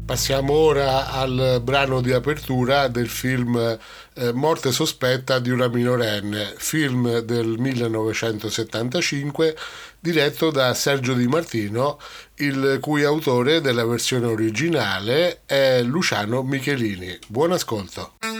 Passiamo ora al brano di apertura del film Morte sospetta di una minorenne, film del 1975 diretto da Sergio Di Martino, il cui autore della versione originale è Luciano Michelini. Buon ascolto.